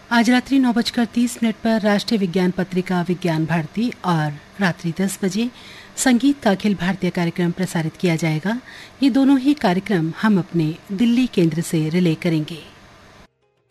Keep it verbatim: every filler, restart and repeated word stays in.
आज रात्रि नौ बजकर तीस मिनट पर राष्ट्रीय विज्ञान पत्रिका विज्ञान भारती और रात्रि दस बजे संगीत का अखिल भारतीय कार्यक्रम प्रसारित किया जाएगा। ये दोनों ही कार्यक्रम हम अपने दिल्ली केंद्र से रिले करेंगे।